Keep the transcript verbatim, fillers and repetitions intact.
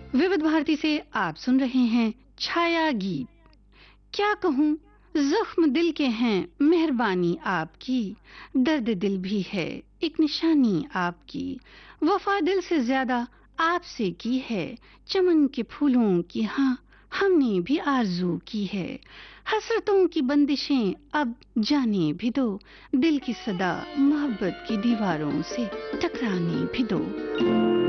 विविध भारती से आप सुन रहे हैं छाया गीत। क्या कहूँ, जख्म दिल के हैं, मेहरबानी आपकी, दर्द दिल भी है एक निशानी आपकी, वफा दिल से ज्यादा आपसे की है, चमन के फूलों की हाँ हमने भी आरज़ू की है, हसरतों की बंदिशें अब जाने भी दो, दिल की सदा मोहब्बत की दीवारों से टकराने भी दो।